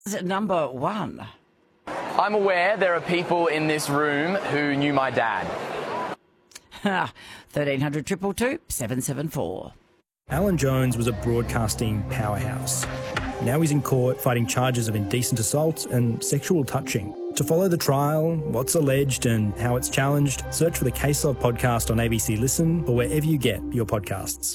Number one. I'm aware there are people in this room who knew my dad. 1300 222 774. Alan Jones was a broadcasting powerhouse. Now he's in court fighting charges of indecent assault and sexual touching. To follow the trial, what's alleged and how it's challenged, search for the Case Log podcast on ABC Listen or wherever you get your podcasts.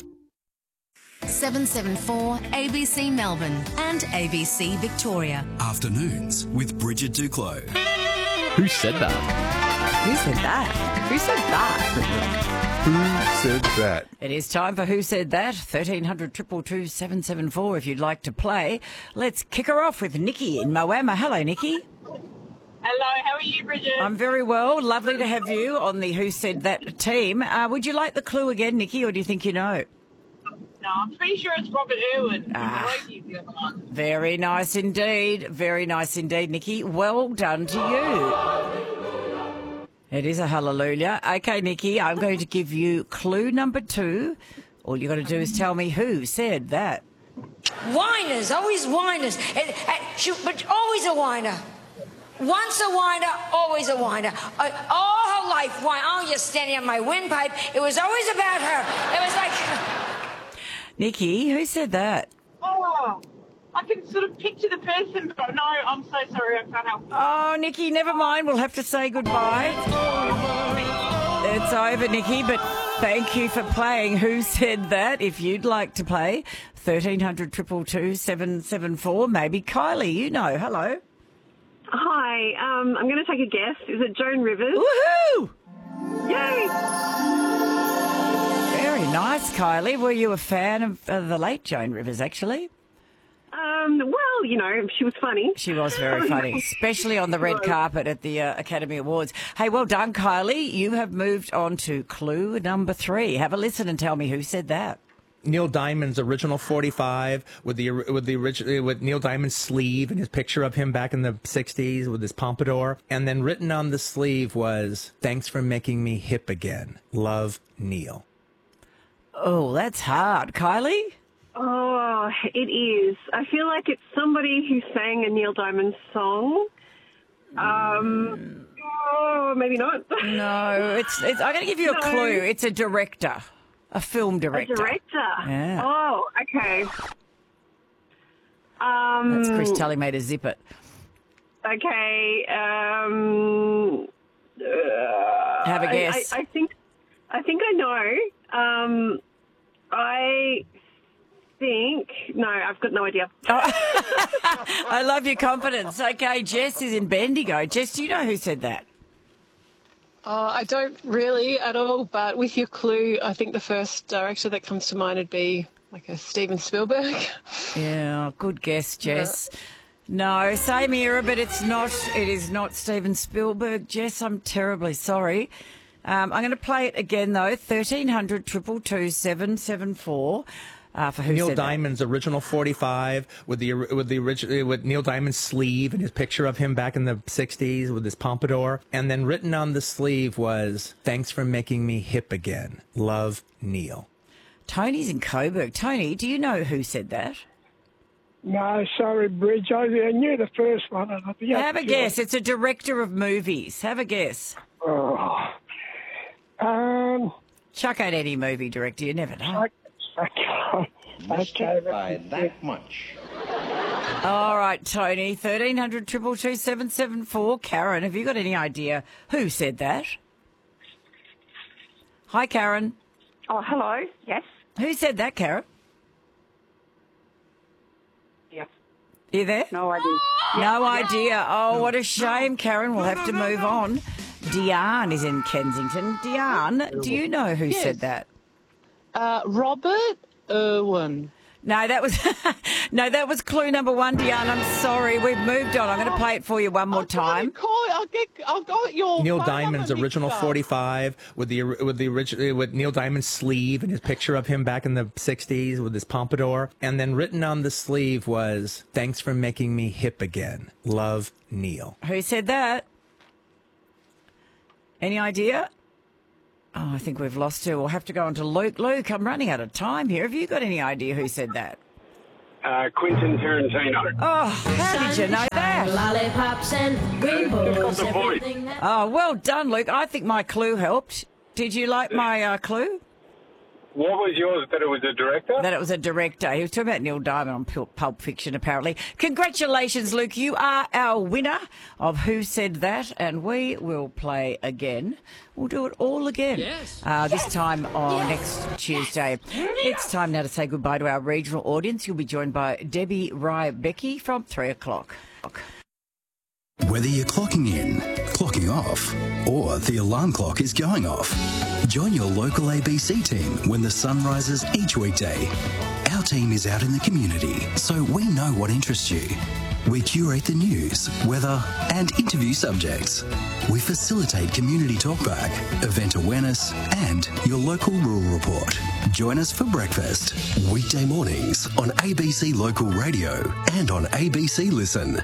774 ABC Melbourne and ABC Victoria. Afternoons with Bridget Duclos. Who said that? Who said that? Who said that? Who said that? It is time for Who Said That? 1300 222 774 if you'd like to play. Let's kick her off with Nikki in Moama. Hello, Nikki. Hello, how are you, Bridget? I'm very well. Lovely to have you on the Who Said That team. Would you like the clue again, Nikki, or do you think you know? No, I'm pretty sure it's Robert Irwin. Very nice indeed. Very nice indeed, Nikki. Well done to you. It is a hallelujah. Okay, Nikki, I'm going to give you clue number 2. All you got to do is tell me who said that. Whiners, always whiners. But always a whiner. Once a whiner, always a whiner. All her life, I'm just standing on my windpipe. It was always about her. It was like... Nikki, who said that? Oh, I can sort of picture the person, but no, I'm so sorry, I can't help it. Oh, Nikki, never mind. We'll have to say goodbye. It's over, Nikki, but thank you for playing Who Said That. If you'd like to play, 1300 222 774. Maybe Kylie, you know. Hello. Hi, I'm going to take a guess. Is it Joan Rivers? Woohoo! Yay! Very nice, Kylie. Were you a fan of the late Joan Rivers, actually? Well, you know, she was funny. She was very funny, especially on the red carpet at the Academy Awards. Hey, well done, Kylie. You have moved on to clue number 3. Have a listen and tell me who said that. Neil Diamond's original 45 with Neil Diamond's sleeve and his picture of him back in the 60s with his pompadour. And then written on the sleeve was, "Thanks for making me hip again. Love, Neil." Oh, that's hard. Kylie? Oh, it is. I feel like it's somebody who sang a Neil Diamond song. Oh, maybe not. No, it's. I'm going to give you a clue. It's a director. A film director. A director? Yeah. Oh, okay. That's Chris telling me to zip it. Okay. Have a guess. I think I know. No, I've got no idea. I love your confidence. Okay, Jess is in Bendigo. Jess, do you know who said that? I don't really at all, but with your clue, I think the first director that comes to mind would be like a Steven Spielberg. Yeah, good guess, Jess. No, same era, but it's not. It is not Steven Spielberg. Jess, I'm terribly sorry. I'm going to play it again, though. 1300 222 774. For who Neil said Diamond's that? original 45 with Neil Diamond's sleeve and his picture of him back in the 60s with his pompadour. And then written on the sleeve was, "Thanks for making me hip again. Love, Neil." Tony's in Coburg. Tony, do you know who said that? No, sorry, Bridge. I knew the first one. And Have a guess. It's a director of movies. Have a guess. Oh. Chuck out any movie director. You never know. Okay. By that much. All right, Tony. 1300 222 774. Karen, have you got any idea who said that? Hi, Karen. Oh, hello. Yes. Who said that, Karen? Yep. You there? No idea. No idea. Oh, what a shame, Karen. We'll have to move on. Diane is in Kensington. Diane, do you know who said that? Robert Irwin. No, that was clue number 1, Diane. I'm sorry. We've moved on. I'm going to play it for you one more time. I'll go at your Neil Diamond's original 45 with Neil Diamond's sleeve and his picture of him back in the 60s with his pompadour. And then written on the sleeve was, "Thanks for making me hip again. Love, Neil." Who said that? Any idea? Oh, I think we've lost her. We'll have to go on to Luke. Luke, I'm running out of time here. Have you got any idea who said that? Quentin Tarantino. Oh, how did you know that? Lollipops and rainbows. The voice. Oh, well done, Luke. I think my clue helped. Did you like my clue? What was yours? That it was a director? That it was a director. He was talking about Neil Diamond on Pulp Fiction, apparently. Congratulations, Luke. You are our winner of Who Said That, and we will play again. We'll do it all again. Yes. This time on next Tuesday. It's time now to say goodbye to our regional audience. You'll be joined by Debbie Rye-Becky from 3 o'clock. Whether you're clocking in, clocking off, or the alarm clock is going off, join your local ABC team when the sun rises each weekday. Our team is out in the community, so we know what interests you. We curate the news, weather, and interview subjects. We facilitate community talkback, event awareness, and your local rural report. Join us for breakfast, weekday mornings on ABC Local Radio and on ABC Listen.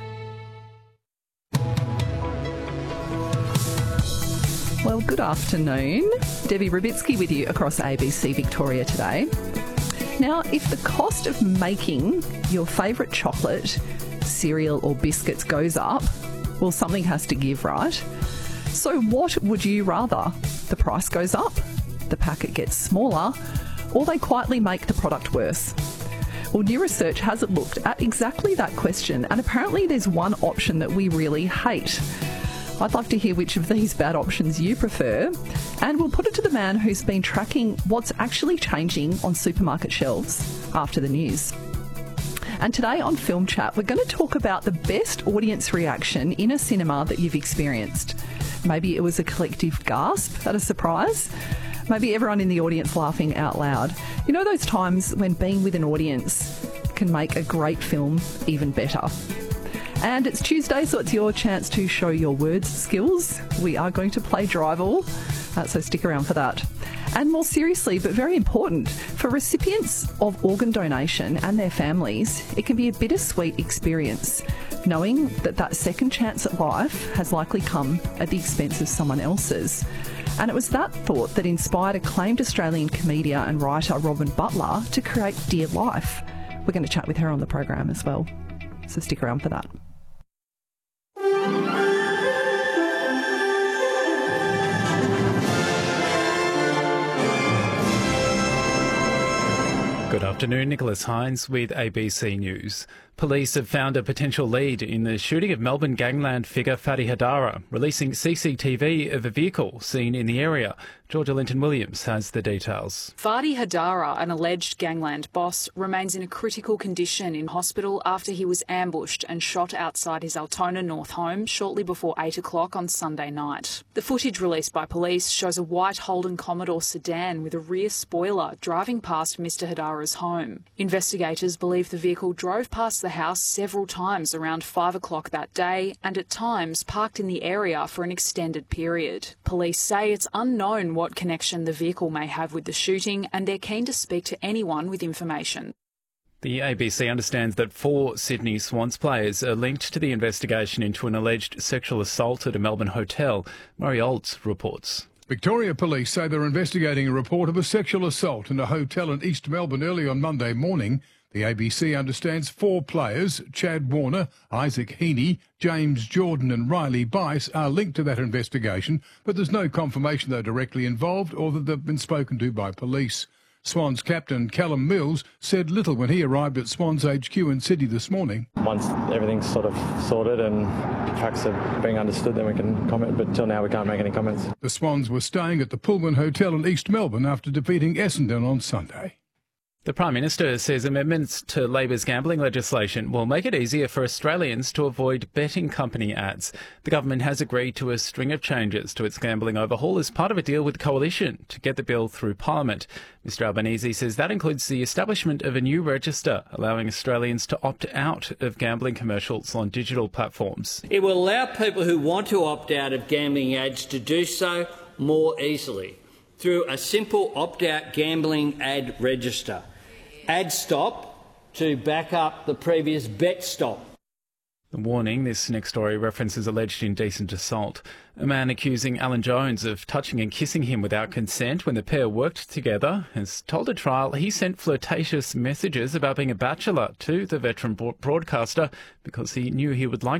Well, good afternoon. Debbie Rubitsky with you across ABC Victoria today. Now, if the cost of making your favourite chocolate, cereal or biscuits goes up, well, something has to give, right? So what would you rather? The price goes up, the packet gets smaller, or they quietly make the product worse? Well, new research has looked at exactly that question, and apparently there's one option that we really hate. I'd love to hear which of these bad options you prefer, and we'll put it to the man who's been tracking what's actually changing on supermarket shelves after the news. And today on Film Chat, we're going to talk about the best audience reaction in a cinema that you've experienced. Maybe it was a collective gasp at a surprise. Maybe everyone in the audience laughing out loud. You know those times when being with an audience can make a great film even better. And it's Tuesday, so it's your chance to show your words skills. We are going to play Drival, so stick around for that. And more seriously, but very important, for recipients of organ donation and their families, it can be a bittersweet experience, knowing that that second chance at life has likely come at the expense of someone else's. And it was that thought that inspired acclaimed Australian comedian and writer Robin Butler to create Dear Life. We're going to chat with her on the program as well, so stick around for that. Good afternoon, Nicholas Hines with ABC News. Police have found a potential lead in the shooting of Melbourne gangland figure Fadi Hadara, releasing CCTV of a vehicle seen in the area. Georgia Linton-Williams has the details. Fadi Hadara, an alleged gangland boss, remains in a critical condition in hospital after he was ambushed and shot outside his Altona North home shortly before 8 o'clock on Sunday night. The footage released by police shows a white Holden Commodore sedan with a rear spoiler driving past Mr Hadara's home. Investigators believe the vehicle drove past the house several times around 5 o'clock that day and at times parked in the area for an extended period. Police say it's unknown what connection the vehicle may have with the shooting, and they're keen to speak to anyone with information. The ABC understands that 4 Sydney Swans players are linked to the investigation into an alleged sexual assault at a Melbourne hotel. Murray Olds reports. Victoria Police say they're investigating a report of a sexual assault in a hotel in East Melbourne early on Monday morning. The ABC understands 4 players, Chad Warner, Isaac Heaney, James Jordan and Riley Bice, are linked to that investigation, but there's no confirmation they're directly involved or that they've been spoken to by police. Swans captain Callum Mills said little when he arrived at Swans HQ in Sydney this morning. Once everything's sort of sorted and facts are being understood, then we can comment, but till now we can't make any comments. The Swans were staying at the Pullman Hotel in East Melbourne after defeating Essendon on Sunday. The Prime Minister says amendments to Labor's gambling legislation will make it easier for Australians to avoid betting company ads. The government has agreed to a string of changes to its gambling overhaul as part of a deal with the Coalition to get the bill through Parliament. Mr Albanese says that includes the establishment of a new register allowing Australians to opt out of gambling commercials on digital platforms. It will allow people who want to opt out of gambling ads to do so more easily through a simple opt-out gambling ad register. Ad stop to back up the previous bet stop. The warning, this next story references alleged indecent assault. A man accusing Alan Jones of touching and kissing him without consent when the pair worked together has told a trial he sent flirtatious messages about being a bachelor to the veteran broadcaster because he knew he would like